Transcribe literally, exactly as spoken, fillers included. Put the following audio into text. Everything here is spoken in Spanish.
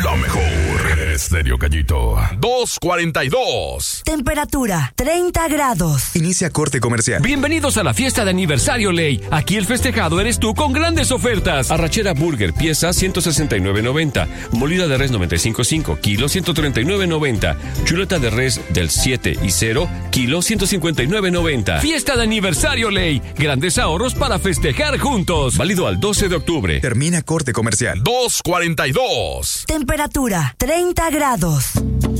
la mejor. Estéreo Gallito. dos cuarenta y dos. Temperatura treinta grados. Inicia corte comercial. Bienvenidos a la fiesta de aniversario Ley. Aquí el festejado eres tú con grandes ofertas. Arrachera Burger, pieza ciento sesenta y nueve noventa. Molida de res noventa y cinco punto cinco, kilo ciento treinta y nueve noventa. Chuleta de res del siete y cero, kilo ciento cincuenta y nueve noventa. Fiesta de aniversario Ley. Grandes ahorros para festejar juntos. Válido al doce de octubre. Termina corte comercial. dos cuarenta y dos. Temperatura treinta grados.